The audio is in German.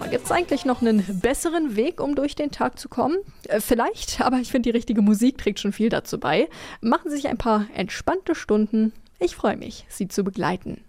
Gibt es eigentlich noch einen besseren Weg, um durch den Tag zu kommen? Vielleicht, aber ich finde, die richtige Musik trägt schon viel dazu bei. Machen Sie sich ein paar entspannte Stunden. Ich freue mich, Sie zu begleiten.